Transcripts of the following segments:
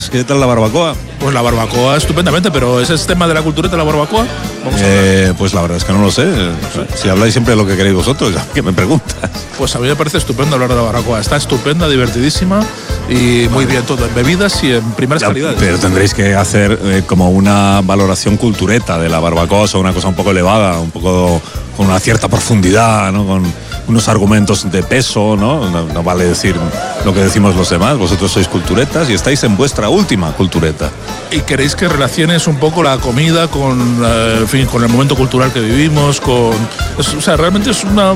¿Qué tal la barbacoa? Pues la barbacoa estupendamente, pero ¿ese es tema de la cultureta, la barbacoa? Pues la verdad es que no lo sé. Si habláis siempre de lo que queréis vosotros, ¿qué me preguntas? Pues a mí me parece estupendo hablar de la barbacoa. Está estupenda, divertidísima y muy bien todo, en bebidas y en primeras calidades. Pero tendréis que hacer como una valoración cultureta de la barbacoa, o una cosa un poco elevada, un poco con una cierta profundidad, ¿no? Con unos argumentos de peso, ¿no? No vale decir lo que decimos los demás. Vosotros sois culturetas y estáis en vuestra última cultureta. ¿Y queréis que relaciones un poco la comida con, en fin, con el momento cultural que vivimos? O sea, realmente es una...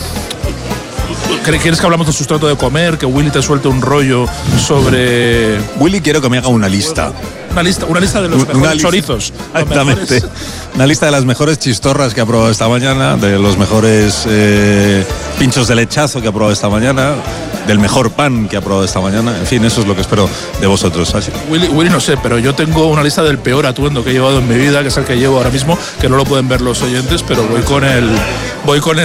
¿Quieres que hablamos de sustrato de comer? Que Willy te suelte un rollo sobre... Willy, quiero que me haga una lista. Una lista de los mejores chorizos. Exactamente. Una lista de las mejores chistorras que ha probado esta mañana, de los mejores pinchos de lechazo que ha probado esta mañana, del mejor pan que ha probado esta mañana. En fin, eso es lo que espero de vosotros. Willy no sé, pero yo tengo una lista del peor atuendo que he llevado en mi vida, que es el que llevo ahora mismo, que no lo pueden ver los oyentes, pero voy con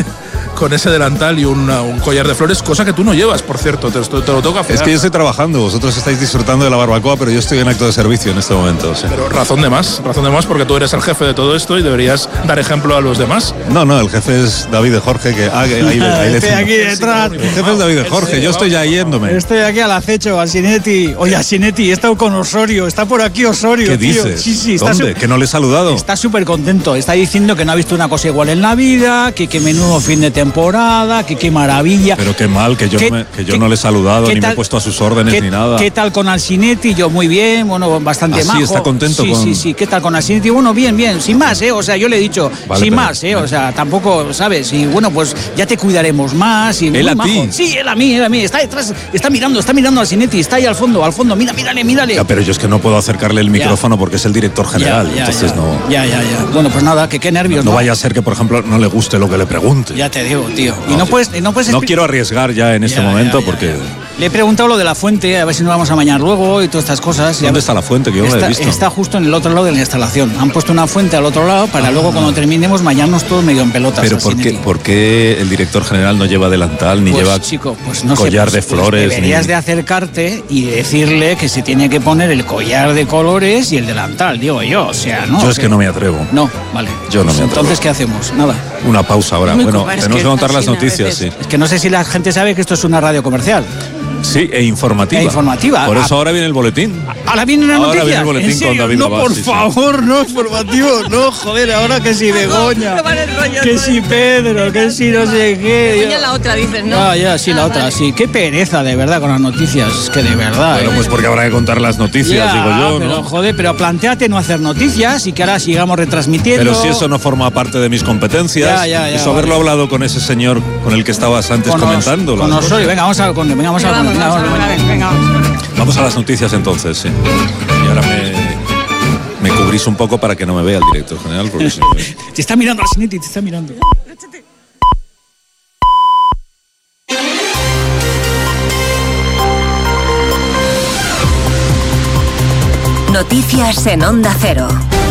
ese delantal y un collar de flores, cosa que tú no llevas, por cierto, te lo toca afear. Es que yo estoy trabajando, vosotros estáis disfrutando de la barbacoa, pero yo estoy en acto de servicio en este momento. Sí. Pero razón de más, porque tú eres el jefe de todo esto y deberías dar ejemplo a los demás. No, el jefe es David de Jorge, que estoy aquí detrás. El jefe es David de Jorge, yo estoy ya yéndome. Estoy aquí al acecho, Asinetti. Oye, Asinetti, he estado con Osorio, está por aquí Osorio. ¿Qué tío. dices? Sí, ¿Dónde? ¿Que no le he saludado? Está súper contento, está diciendo que no ha visto una cosa igual en la vida, que menudo fin de temporada, que qué maravilla. Pero qué mal, que yo no le he saludado, ni me he puesto a sus órdenes, ni nada. ¿Qué tal con Asinetti? Yo muy bien, bueno, bastante majo. Sí, está contento Sí, ¿qué tal con Asinetti? Bueno, bien, sin más, o sea, yo le he dicho, vale, sin más, o sea, tampoco, ¿sabes? Y bueno, pues ya te cuidaremos más. Y ¿Él a majo. ti? Sí, él a mí, está detrás, está mirando a Asinetti, está ahí al fondo, mírale. Ya, pero yo es que no puedo acercarle el micrófono porque es el director general, entonces no... Ya. Bueno, pues nada, que qué nervios, No vaya a ser que, por ejemplo, no le guste lo que le pregunte. Ya te digo, tío. Y no puedes No quiero arriesgar ya en este momento porque... Le he preguntado lo de la fuente, a ver si nos vamos a bañar luego y todas estas cosas. ¿Dónde está la fuente? Que yo no la he visto. Está justo en el otro lado de la instalación. Han puesto una fuente al otro lado para luego cuando terminemos bañarnos todos medio en pelotas. Pero ¿por qué el director general no lleva delantal ni lleva collar de flores? Deberías de acercarte y decirle que se tiene que poner el collar de colores y el delantal, digo yo. O sea, no. Yo es que no me atrevo. No, vale. Yo no me atrevo. Entonces, ¿qué hacemos? Nada. Una pausa ahora. Bueno, tenemos que contar las noticias, sí. Es que no sé si la gente sabe que esto es una radio comercial. Sí, e informativa. Por eso ahora viene el boletín. ¿Ahora viene una noticia? Ahora viene el boletín con David No, Lobas, por favor, no, informativo. No, joder, ahora que si Begoña, que si Pedro, que si no sé qué. Begoña la otra, dices, ¿no? La otra, sí. Qué pereza, de verdad, con las noticias. Es que de verdad. Bueno, pues porque habrá que contar las noticias, digo yo, pero, ¿no? Joder, pero plantéate no hacer noticias y que ahora sigamos retransmitiendo. Pero si eso no forma parte de mis competencias, eso haberlo hablado con ese señor con el que estabas antes comentando. Con Osorio, venga, vamos a Vamos a las noticias entonces, sí. Y ahora me cubrís un poco para que no me vea el director general. Porque te está mirando, Asinetti, te está mirando. Noticias en Onda Cero.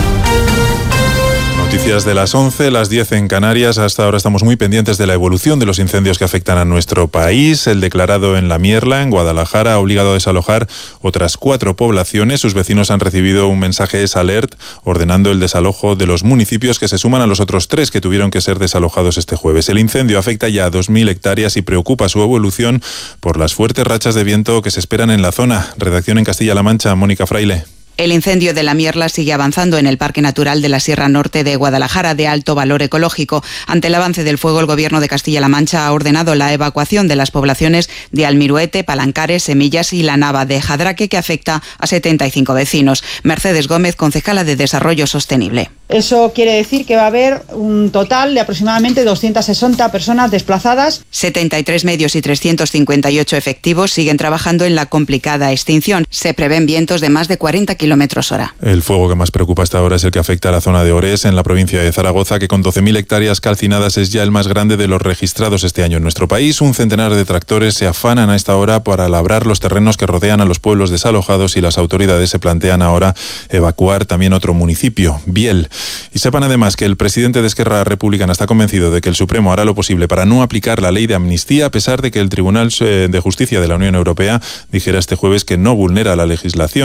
Noticias de las 11, las 10 en Canarias. Hasta ahora estamos muy pendientes de la evolución de los incendios que afectan a nuestro país. El declarado en La Mierla, en Guadalajara, ha obligado a desalojar otras 4 poblaciones. Sus vecinos han recibido un mensaje alert ordenando el desalojo de los municipios que se suman a los otros 3 que tuvieron que ser desalojados este jueves. El incendio afecta ya a 2.000 hectáreas y preocupa su evolución por las fuertes rachas de viento que se esperan en la zona. Redacción en Castilla-La Mancha, Mónica Fraile. El incendio de La Mierla sigue avanzando en el Parque Natural de la Sierra Norte de Guadalajara, de alto valor ecológico. Ante el avance del fuego, el Gobierno de Castilla-La Mancha ha ordenado la evacuación de las poblaciones de Almiruete, Palancares, Semillas y La Nava de Jadraque, que afecta a 75 vecinos. Mercedes Gómez, concejala de Desarrollo Sostenible. Eso quiere decir que va a haber un total de aproximadamente 260 personas desplazadas. 73 medios y 358 efectivos siguen trabajando en la complicada extinción. Se prevén vientos de más de 40 km/h. El fuego que más preocupa hasta ahora es el que afecta a la zona de Ores, en la provincia de Zaragoza, que con 12.000 hectáreas calcinadas es ya el más grande de los registrados este año en nuestro país. Un centenar de tractores se afanan a esta hora para labrar los terrenos que rodean a los pueblos desalojados y las autoridades se plantean ahora evacuar también otro municipio, Biel. Y sepan además que el presidente de Esquerra Republicana está convencido de que el Supremo hará lo posible para no aplicar la ley de amnistía, a pesar de que el Tribunal de Justicia de la Unión Europea dijera este jueves que no vulnera la legislación.